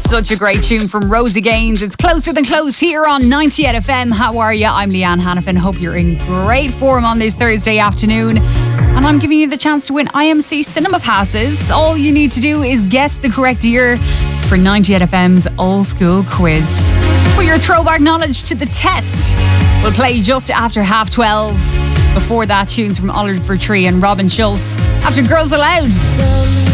Such a great tune from Rosie Gaines. It's Closer Than Close here on 98 FM. How are you? I'm Leanne Hannafin. Hope you're in great form on this Thursday afternoon. And I'm giving you the chance to win IMC cinema passes. All you need to do is guess the correct year for 98 FM's old school quiz. Put your throwback knowledge to the test. We'll play just after 12:30. Before that, tunes from Oliver Tree and Robin Schulz. After Girls Aloud.